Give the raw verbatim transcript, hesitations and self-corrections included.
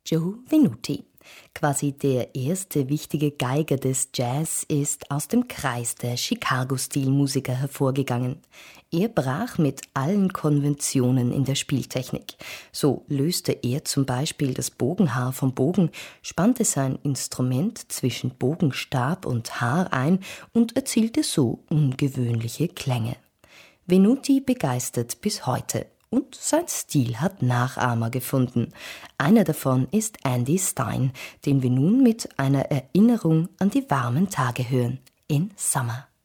Joe Venuti. Quasi der erste wichtige Geiger des Jazz ist aus dem Kreis der Chicago-Stilmusiker hervorgegangen. Er brach mit allen Konventionen in der Spieltechnik. So löste er zum Beispiel das Bogenhaar vom Bogen, spannte sein Instrument zwischen Bogenstab und Haar ein und erzielte so ungewöhnliche Klänge. Venuti begeistert bis heute. Und sein Stil hat Nachahmer gefunden. Einer davon ist Andy Stein, den wir nun mit einer Erinnerung an die warmen Tage hören. In Summer.